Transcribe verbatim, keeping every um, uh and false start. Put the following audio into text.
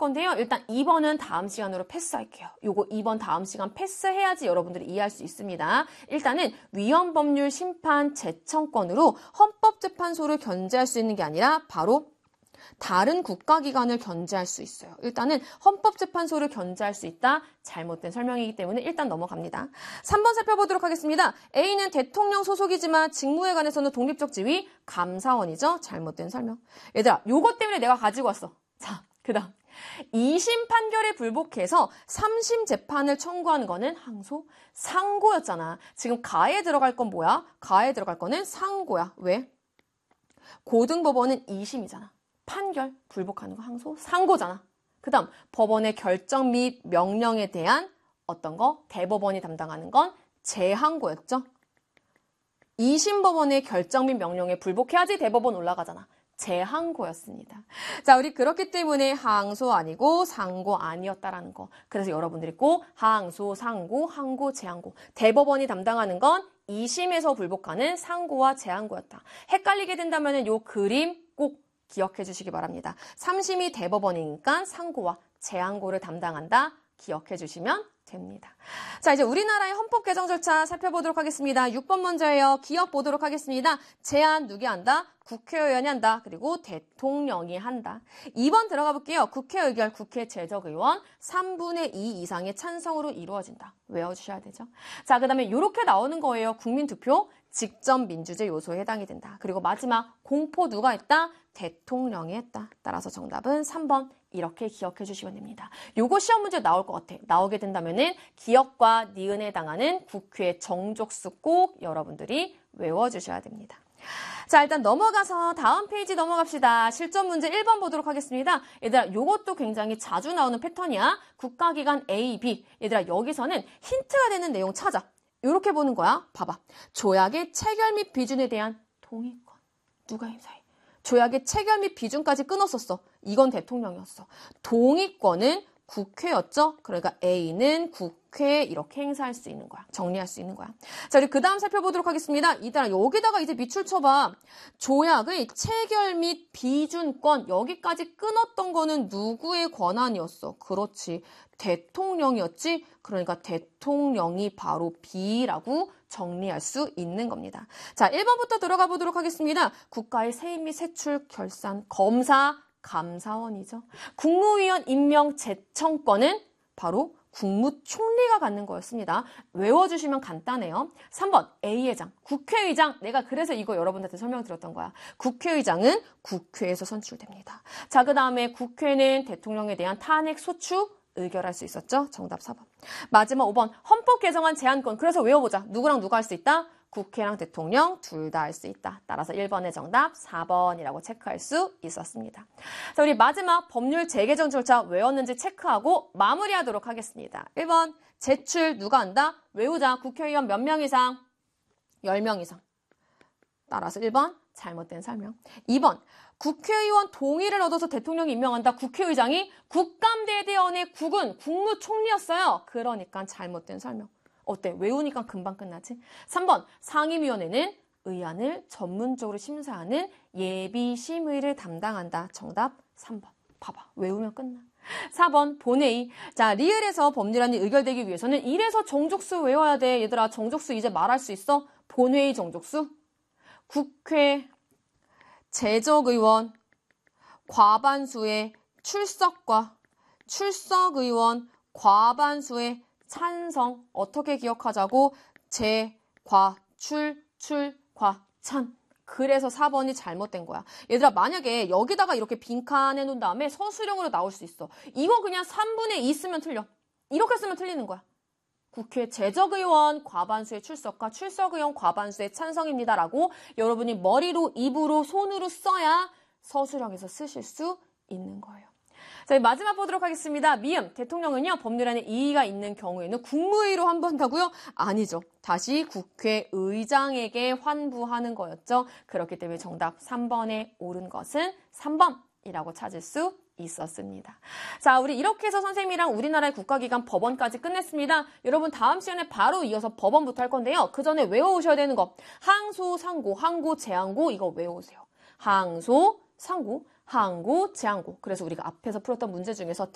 건데요. 일단 이 번은 다음 시간으로 패스할게요. 요거 이 번 다음 시간 패스해야지 여러분들이 이해할 수 있습니다. 일단은 위헌법률 심판 제청권으로 헌법재판소를 견제할 수 있는 게 아니라 바로 다른 국가기관을 견제할 수 있어요. 일단은 헌법재판소를 견제할 수 있다. 잘못된 설명이기 때문에 일단 넘어갑니다. 삼 번 살펴보도록 하겠습니다. A는 대통령 소속이지만 직무에 관해서는 독립적 지위, 감사원이죠. 잘못된 설명. 얘들아, 요것 때문에 내가 가지고 왔어. 자, 그 다음. 이 심 판결에 불복해서 삼 심 재판을 청구하는 거는 항소, 상고였잖아. 지금 가에 들어갈 건 뭐야? 가에 들어갈 거는 상고야. 왜? 고등법원은 이 심이잖아. 판결, 불복하는 거 항소, 상고잖아. 그 다음 법원의 결정 및 명령에 대한 어떤 거? 대법원이 담당하는 건 재항고였죠. 이 심 법원의 결정 및 명령에 불복해야지 대법원 올라가잖아. 재항고였습니다. 자, 우리 그렇기 때문에 항소 아니고 상고 아니었다라는 거. 그래서 여러분들이 꼭 항소, 상고, 항고, 재항고. 대법원이 담당하는 건 이 심에서 불복하는 상고와 재항고였다. 헷갈리게 된다면 요 그림 꼭 기억해 주시기 바랍니다. 삼 심이 대법원이니까 상고와 재항고를 담당한다. 기억해 주시면 됩니다. 자, 이제 우리나라의 헌법 개정 절차 살펴보도록 하겠습니다. 육 번 먼저예요. 기억 보도록 하겠습니다. 제안 누가 한다? 국회의원이 한다. 그리고 대통령이 한다. 이 번 들어가 볼게요. 국회 의결, 국회 제적의원 삼분의 이 이상의 찬성으로 이루어진다. 외워주셔야 되죠. 자, 그 다음에 이렇게 나오는 거예요. 국민투표, 직접민주제 요소에 해당이 된다. 그리고 마지막 공포 누가 했다? 대통령이 했다. 따라서 정답은 삼 번 이렇게 기억해 주시면 됩니다. 요거 시험 문제 나올 것 같아. 나오게 된다면은 기억과 니은에 해당하는 국회 정족수 꼭 여러분들이 외워주셔야 됩니다. 자, 일단 넘어가서 다음 페이지 넘어갑시다. 실전 문제 일 번 보도록 하겠습니다. 얘들아, 요것도 굉장히 자주 나오는 패턴이야. 국가기관 A, B. 얘들아, 여기서는 힌트가 되는 내용 찾아. 이렇게 보는 거야. 봐봐. 조약의 체결 및 비준에 대한 동의권. 누가 행사해? 조약의 체결 및 비준까지 끊었었어. 이건 대통령이었어. 동의권은 국회였죠. 그러니까 A는 국회 이렇게 행사할 수 있는 거야. 정리할 수 있는 거야. 자, 우리 그 다음 살펴보도록 하겠습니다. 이따 여기다가 이제 밑줄 쳐봐. 조약의 체결 및 비준권 여기까지 끊었던 거는 누구의 권한이었어? 그렇지. 대통령이었지. 그러니까 대통령이 바로 B라고 정리할 수 있는 겁니다. 자, 일 번부터 들어가 보도록 하겠습니다. 국가의 세입 및 세출, 결산, 검사, 감사원이죠. 국무위원 임명 제청권은 바로 국무총리가 갖는 거였습니다. 외워주시면 간단해요. 삼 번 A회장, 국회의장. 내가 그래서 이거 여러분들한테 설명드렸던 거야. 국회의장은 국회에서 선출됩니다. 자, 그 다음에 국회는 대통령에 대한 탄핵 소추 의결할 수 있었죠. 정답 사 번. 마지막 오 번 헌법 개정안 제안권. 그래서 외워보자. 누구랑 누가 할 수 있다? 국회랑 대통령 둘 다 할 수 있다. 따라서 일 번의 정답 사 번이라고 체크할 수 있었습니다. 자, 우리 마지막 법률 재개정 절차 외웠는지 체크하고 마무리하도록 하겠습니다. 일 번 제출 누가 한다? 외우자. 국회의원 몇 명 이상? 열 명 이상. 따라서 일 번 잘못된 설명. 이 번 국회의원 동의를 얻어서 대통령이 임명한다. 국회의장이 국감대대원의 국은 국무총리였어요. 그러니까 잘못된 설명. 어때? 외우니까 금방 끝나지? 삼 번 상임위원회는 의안을 전문적으로 심사하는 예비심의를 담당한다. 정답 삼 번. 봐봐. 외우면 끝나. 사 번 본회의. 자, 리을에서 법률안이 의결되기 위해서는 일에서 정족수 외워야 돼. 얘들아, 정족수 이제 말할 수 있어? 본회의 정족수. 국회 제적의원 과반수의 출석과 출석의원 과반수의 찬성. 어떻게 기억하자고? 제, 과, 출, 출, 과, 찬. 그래서 사 번이 잘못된 거야. 얘들아, 만약에 여기다가 이렇게 빈칸 해놓은 다음에 서술형으로 나올 수 있어. 이거 그냥 삼분의 이 쓰면 틀려. 이렇게 쓰면 틀리는 거야. 국회 제적의원 과반수의 출석과 출석의원 과반수의 찬성입니다라고 여러분이 머리로, 입으로, 손으로 써야 서술형에서 쓰실 수 있는 거예요. 자, 마지막 보도록 하겠습니다. 미음, 대통령은요, 법률안에 이의가 있는 경우에는 국무회의로 환부한다고요? 아니죠. 다시 국회의장에게 환부하는 거였죠. 그렇기 때문에 정답 삼 번에 옳은 것은 삼 번이라고 찾을 수 있었습니다. 자, 우리 이렇게 해서 선생님이랑 우리나라의 국가기관 법원까지 끝냈습니다. 여러분 다음 시간에 바로 이어서 법원부터 할 건데요. 그 전에 외워오셔야 되는 거. 항소, 상고, 항고, 재항고 이거 외워오세요. 항소, 상고, 항고, 재항고. 그래서 우리가 앞에서 풀었던 문제 중에서